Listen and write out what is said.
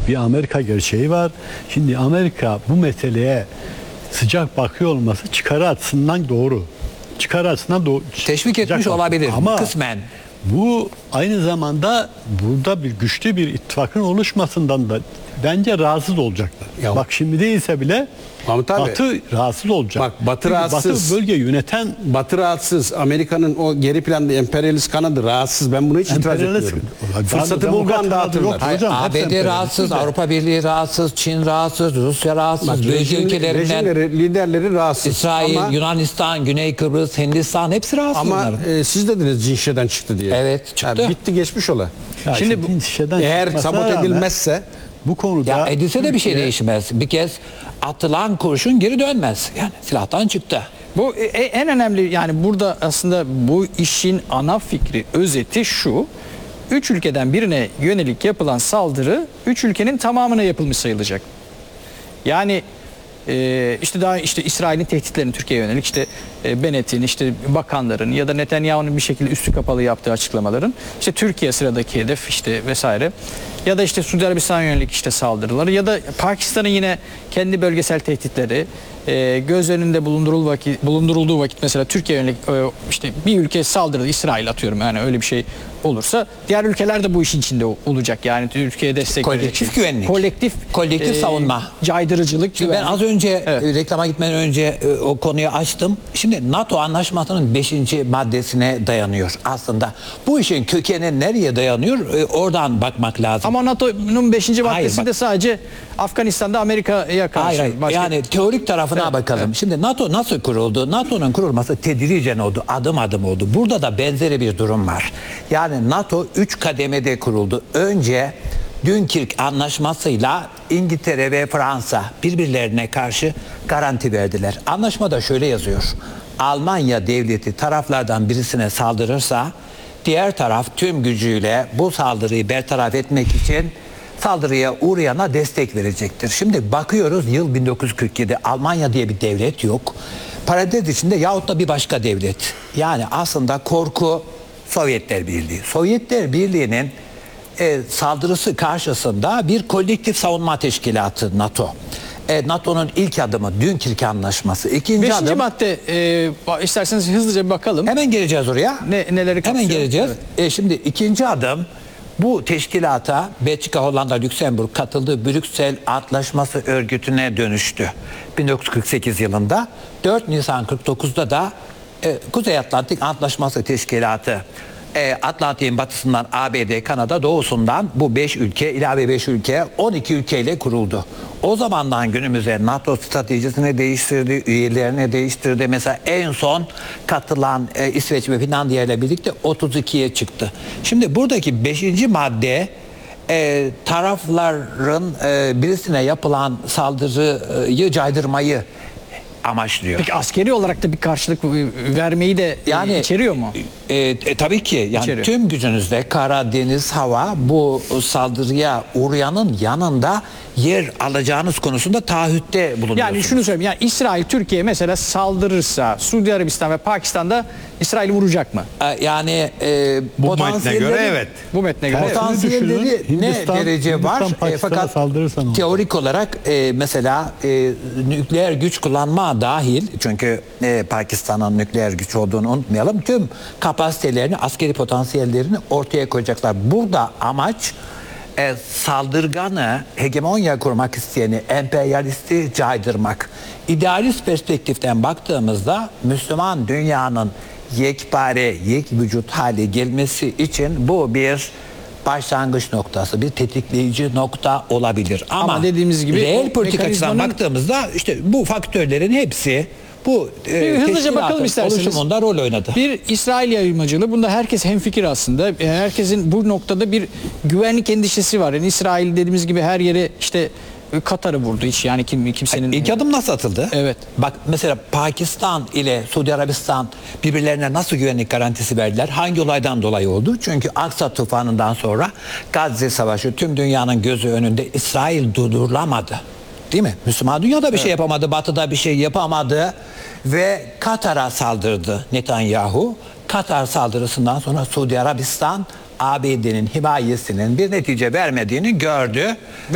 bir Amerika gerçeği var. Şimdi Amerika bu meseleye sıcak bakıyor olması çıkarı açısından doğru. Çıkarı açısından doğru. Teşvik etmiş olabilir ama kısmen. bu aynı zamanda burada bir güçlü bir ittifakın oluşmasından da bence rahatsız olacaklar. Ya, bak şimdi değilse bile Mahmut abi, Batı rahatsız olacak. Bak Batı Çünkü rahatsız. Batı bölge yöneten Batı rahatsız. Amerika'nın o geri planda emperyalist kanadı rahatsız. Ben buna hiç itiraz Emperyalist- etmiyorum. Daha Fırsatı bulduğu demokrat anda kanadı atırlar. yok. Hayır, Hocam, hepsi ABD emperyalist rahatsız, de. Avrupa Birliği rahatsız, Çin rahatsız, Rusya rahatsız, Bak, bölge ülkelerinden rejimleri, liderleri rahatsız. İsrail, ama, Yunanistan, Güney Kıbrıs, Hindistan hepsi rahatsız ama bunların. siz dediniz Cinşe'den çıktı diye. Evet, çıktı. Ya, bitti geçmiş ola. Ya Şimdi işte Cinşe'den eğer çıkmasına sabot rağmen edilmezse bu konuda Ya edilse de bir şey Türkiye- değişmez. Bir kez atılan kurşun geri dönmez. Yani silahtan çıktı. Bu en önemli, yani burada aslında bu işin ana fikri, özeti şu: üç ülkeden birine yönelik yapılan saldırı üç ülkenin tamamına yapılmış sayılacak. Yani işte daha işte İsrail'in tehditlerini Türkiye'ye yönelik, işte Bennett'in, işte bakanların ya da Netanyahu'nun bir şekilde üstü kapalı yaptığı açıklamaların, işte Türkiye sıradaki hedef işte vesaire, ya da işte Suudi Arabistan'a yönelik işte saldırıları, ya da Pakistan'ın yine kendi bölgesel tehditleri göz önünde bulundurulduğu vakit mesela Türkiye yönelik işte bir ülke saldırdı, İsrail atıyorum, yani öyle bir şey olursa diğer ülkeler de bu işin içinde olacak. Yani Türkiye'ye destek Kolektif verecek. güvenlik. Kolektif savunma. Caydırıcılık. Şimdi ben az önce Evet. reklama gitmeden önce o konuyu açtım. Şimdi NATO anlaşmasının 5. maddesine dayanıyor aslında. Bu işin kökeni nereye dayanıyor? Oradan bakmak lazım. Ama NATO'nun 5. Hayır, maddesi bak. de sadece Afganistan'da Amerika'ya karşı. Hayır. Başka- Yani teorik tarafına Evet, bakalım. evet. Şimdi NATO nasıl kuruldu? NATO'nun kurulması tedricen oldu. Adım adım oldu. Burada da benzeri bir durum var. Yani NATO 3 kademede kuruldu. Önce Dünkirk Anlaşması'yla İngiltere ve Fransa birbirlerine karşı garanti verdiler. Anlaşmada şöyle yazıyor: Almanya devleti taraflardan birisine saldırırsa diğer taraf tüm gücüyle bu saldırıyı bertaraf etmek için saldırıya uğrayana destek verecektir. Şimdi bakıyoruz, yıl 1947, Almanya diye bir devlet yok. Parantez içinde yahut da bir başka devlet. Yani aslında korku Sovyetler Birliği. Sovyetler Birliği'nin saldırısı karşısında bir kolektif savunma teşkilatı NATO. NATO'nun ilk adımı Dünkirk Anlaşması. İkinci 5. adım... madde, isterseniz hızlıca bir bakalım. Hemen geleceğiz oraya. Neleri kapsıyor? Hemen geleceğiz. Şimdi ikinci adım, bu teşkilata Belçika, Hollanda, Lüksemburg katıldığı Brüksel Antlaşması örgütüne dönüştü. 1948 yılında 4 Nisan 49'da da Kuzey Atlantik Antlaşması Teşkilatı, Atlantik'in batısından ABD, Kanada, doğusundan bu 5 ülke, ilave 5 ülke, 12 ülkeyle kuruldu. O zamandan günümüze NATO stratejisini değiştirdi, üyelerini değiştirdi. Mesela en son katılan İsveç ve Finlandiya ile birlikte 32'ye çıktı. Şimdi buradaki 5. madde tarafların birisine yapılan saldırıyı caydırmayı amaçlıyor. Peki askeri olarak da bir karşılık vermeyi de içeriyor mu? Tabii ki. Yani İçeriyor. tüm gücünüzle kara, deniz, hava bu saldırıya uğrayanın yanında yer alacağınız konusunda taahhütte bulunuyorsunuz. Yani şunu söyleyeyim. Yani İsrail Türkiye mesela saldırırsa Suudi Arabistan ve Pakistan'da İsrail'i vuracak mı? Yani Bu metne göre evet. Bu metne göre. Evet. Potansiyelleri Düşünün, ne Hindistan- derece var? Hindistan Pakistan'a Fakat saldırırsa ne olur? teorik olarak mesela nükleer güç kullanma dahil, çünkü Pakistan'ın nükleer güç olduğunu unutmayalım, tüm kapasitelerini, askeri potansiyellerini ortaya koyacaklar. Burada amaç saldırganı, hegemonya kurmak isteyeni, emperyalisti caydırmak. İdealist perspektiften baktığımızda Müslüman dünyanın yekpare, yek vücut hale gelmesi için bu bir başlangıç noktası, bir tetikleyici nokta olabilir. Ama dediğimiz gibi reel o politik açıdan mekanizmanın- baktığımızda işte bu faktörlerin hepsi bu hızlıca teşkilatın bakalım isterseniz. oluşumunda rol oynadı. Bir İsrail yayılmacılığı. Bunda herkes hemfikir aslında. Herkesin bu noktada bir güvenlik endişesi var. Yani İsrail dediğimiz gibi her yere işte Katar'ı vurdu hiç, yani kimsenin... İlk adım nasıl atıldı? Evet. Bak mesela Pakistan ile Suudi Arabistan birbirlerine nasıl güvenlik garantisi verdiler? Hangi olaydan dolayı oldu? Çünkü Aksa tufanından sonra Gazze Savaşı tüm dünyanın gözü önünde, İsrail durdurulamadı. Değil mi? Müslüman dünyada bir şey yapamadı, Batı'da bir şey yapamadı ve Katar'a saldırdı Netanyahu. Katar saldırısından sonra Suudi Arabistan ABD'nin himayesinin bir netice vermediğini gördü.